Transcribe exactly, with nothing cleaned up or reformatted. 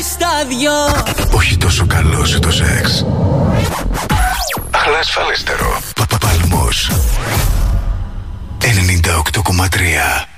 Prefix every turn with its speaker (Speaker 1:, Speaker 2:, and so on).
Speaker 1: στα δυο.
Speaker 2: Όχι τόσο καλό σε το σεξ, αλλά ασφαλέστερο. Παπαπαλμός ενενήντα οκτώ κόμμα τρία.